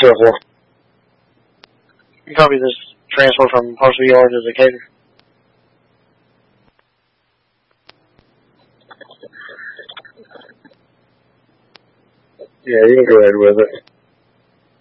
10-4. You copy this transfer from Parcel Yard to Decatur? Yeah, you can go ahead with it.